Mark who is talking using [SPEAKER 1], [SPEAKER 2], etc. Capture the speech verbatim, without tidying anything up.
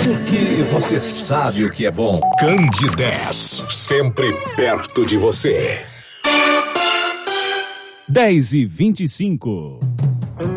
[SPEAKER 1] Porque você sabe o que é bom. Candidez, sempre perto de você.
[SPEAKER 2] dez e vinte e cinco.